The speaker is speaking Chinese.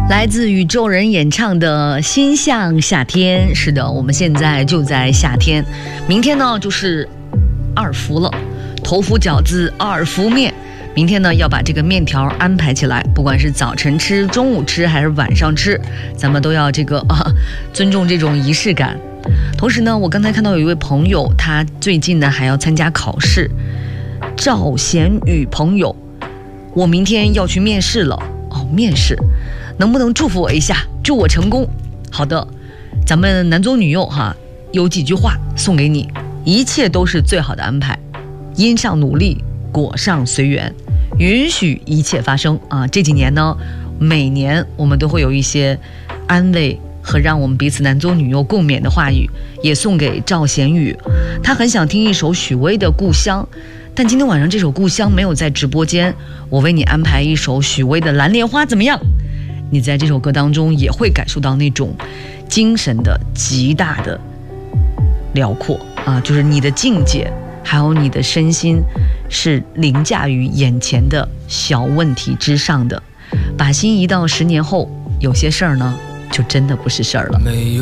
来自宇宙人演唱的《心向夏天》。是的，我们现在就在夏天。明天呢就是二伏了，头伏饺子，二伏面。明天呢要把这个面条安排起来，不管是早晨吃、中午吃还是晚上吃，咱们都要尊重这种仪式感。同时呢，我刚才看到有一位朋友，他最近呢还要参加考试。赵贤宇朋友，我明天要去面试了面试，能不能祝福我一下，祝我成功？好的，咱们男左女右有几句话送给你，一切都是最好的安排，因上努力，果上随缘，允许一切发生这几年呢，每年我们都会有一些安慰和让我们彼此男左女右共勉的话语，也送给赵贤宇。他很想听一首许巍的《故乡》，但今天晚上这首《故乡》没有在直播间，我为你安排一首许巍的《蓝莲花》，怎么样？你在这首歌当中也会感受到那种精神的极大的辽阔就是你的境界还有你的身心是凌驾于眼前的小问题之上的。把心移到10年后，有些事儿呢就真的不是事儿了。